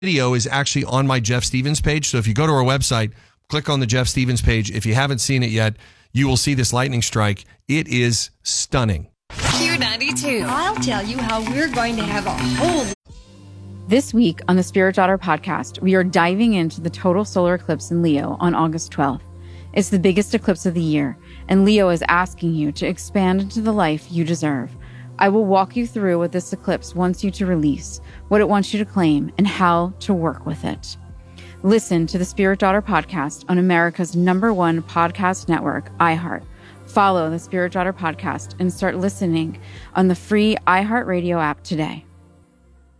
video is actually on my Jeff Stevens page. So if you go to our website, click on the Jeff Stevens page. If you haven't seen it yet, you will see this lightning strike. It is stunning. Q92. I'll tell you how we're going to have a whole... This week on the Spirit Daughter podcast, we are diving into the total solar eclipse in Leo on August 12th. It's the biggest eclipse of the year, and Leo is asking you to expand into the life you deserve. I will walk you through what this eclipse wants you to release, what it wants you to claim, and how to work with it. Listen to the Spirit Daughter podcast on America's #1 podcast network, iHeart. Follow the Spirit Daughter podcast and start listening on the free iHeartRadio app today.